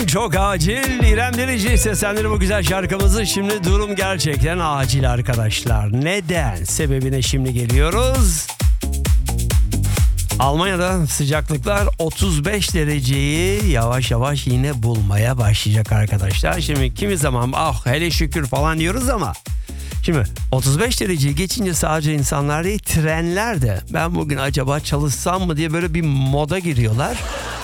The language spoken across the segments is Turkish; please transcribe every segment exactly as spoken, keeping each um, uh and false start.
Durum çok acil. İrem Derici seslendirir bu güzel şarkımızı. Şimdi durum gerçekten acil arkadaşlar. Neden? Sebebine şimdi geliyoruz. Almanya'da sıcaklıklar otuz beş dereceyi yavaş yavaş yine bulmaya başlayacak arkadaşlar. Şimdi kimi zaman ah hele şükür falan diyoruz ama şimdi otuz beş dereceyi geçince sadece insanlar değil, trenler de ben bugün acaba çalışsam mı diye böyle bir moda giriyorlar.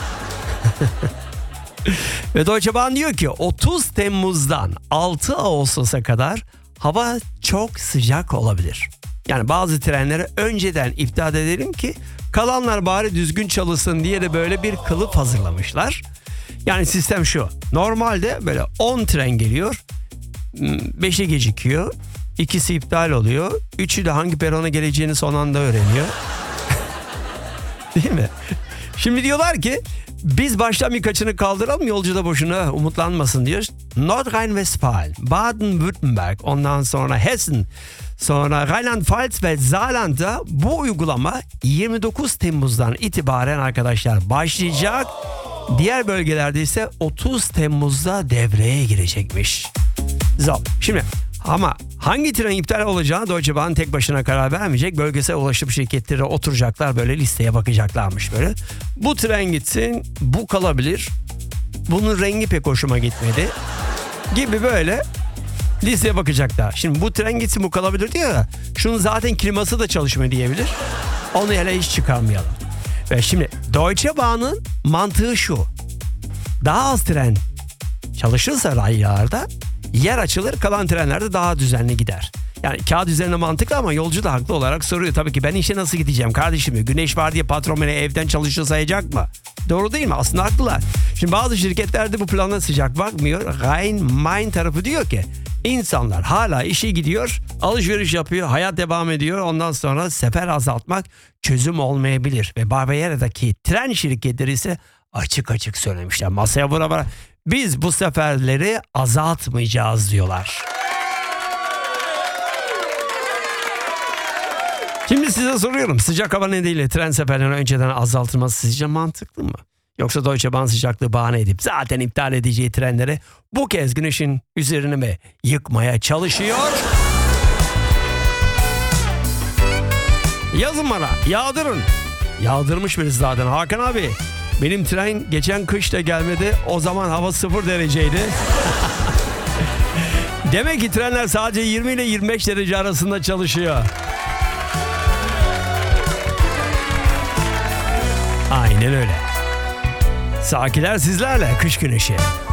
Ve Deutsche Bahn diyor ki otuz Temmuz'dan altı Ağustos'a kadar hava çok sıcak olabilir. Yani bazı trenleri önceden iptal edelim ki kalanlar bari düzgün çalışsın diye de böyle bir kılıf hazırlamışlar. Yani sistem şu. Normalde böyle on tren geliyor. beşi gecikiyor. ikisi iptal oluyor. üçü de hangi perona geleceğini son anda öğreniyor. Değil mi? Şimdi diyorlar ki biz baştan birkaçını kaldıralım, yolcu da boşuna umutlanmasın diyor. Nordrhein-Westfalen, Baden-Württemberg, ondan sonra Hessen, sonra Rheinland-Pfalz ve Saarland'da bu uygulama yirmi dokuz Temmuz'dan itibaren arkadaşlar başlayacak. Diğer bölgelerde ise otuz Temmuz'da devreye girecekmiş. Zor. Şimdi ama hangi tren iptal olacağı Deutsche Bahn tek başına karar vermeyecek. Bölgesel ulaşım şirketleri oturacaklar, böyle listeye bakacaklarmış böyle. Bu tren gitsin, bu kalabilir. Bunun rengi pek hoşuma gitmedi gibi böyle listeye bakacaklar. Şimdi bu tren gitsin, bu kalabilir diyor ya. Şunun zaten kliması da çalışmıyor diyebilir. Onu hele hiç çıkarmayalım. Ve şimdi Deutsche Bahn'ın mantığı şu. Daha az tren çalışırsa raylarda yer açılır, kalan trenlerde daha düzenli gider. Yani kağıt üzerine mantıklı ama yolcu da haklı olarak soruyor. Tabii ki ben işe nasıl gideceğim kardeşim? Güneş var diye patron beni evden çalışır sayacak mı? Doğru değil mi? Aslında haklılar. Şimdi bazı şirketlerde bu plana sıcak bakmıyor. Rhein-Main tarafı diyor ki insanlar hala işe gidiyor, alışveriş yapıyor, hayat devam ediyor. Ondan sonra sefer azaltmak çözüm olmayabilir. Ve Bavaria'daki tren şirketleri ise açık açık söylemişler. Masaya vura vura. Biz bu seferleri azaltmayacağız diyorlar. Şimdi size soruyorum. Sıcak hava nedeniyle tren seferlerinin önceden azaltılması sizce mantıklı mı? Yoksa Deutsche Bahn sıcaklığı bahane edip zaten iptal edeceği trenleri bu kez güneşin üzerine mi yıkmaya çalışıyor? Yazın bana, yağdırın. Yağdırmış biri zaten Hakan abi. Benim tren geçen kış da gelmedi. O zaman hava sıfır dereceydi. Demek ki trenler sadece yirmi ile yirmi beş derece arasında çalışıyor. Aynen öyle. Sakiler sizlerle, kış güneşi.